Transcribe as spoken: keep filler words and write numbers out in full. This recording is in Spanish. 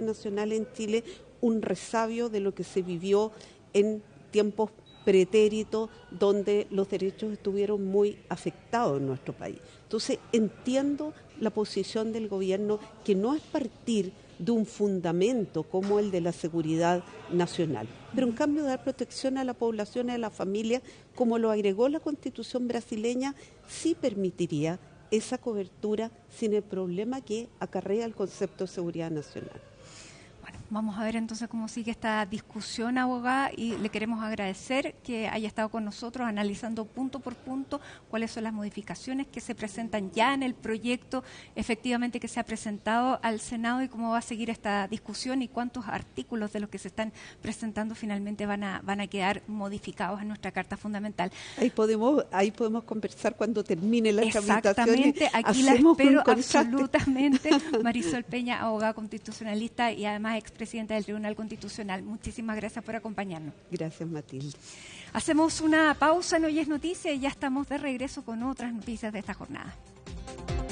nacional en Chile un resabio de lo que se vivió en tiempos pretéritos, donde los derechos estuvieron muy afectados en nuestro país. Entonces entiendo la posición del gobierno, que no es partir de un fundamento como el de la seguridad nacional, pero en cambio dar protección a la población y a la familia, como lo agregó la Constitución brasileña, sí permitiría esa cobertura sin el problema que acarrea el concepto de seguridad nacional. Vamos a ver entonces cómo sigue esta discusión, abogada, y le queremos agradecer que haya estado con nosotros analizando punto por punto cuáles son las modificaciones que se presentan ya en el proyecto efectivamente que se ha presentado al Senado y cómo va a seguir esta discusión y cuántos artículos de los que se están presentando finalmente van a, van a quedar modificados en nuestra Carta Fundamental. Ahí podemos, ahí podemos conversar cuando termine la tramitación. Exactamente, aquí la espero absolutamente. Marisol Peña, abogada constitucionalista y además expresidenta del Tribunal Constitucional. Muchísimas gracias por acompañarnos. Gracias, Matilde. Hacemos una pausa en Hoy es Noticia y ya estamos de regreso con otras noticias de esta jornada.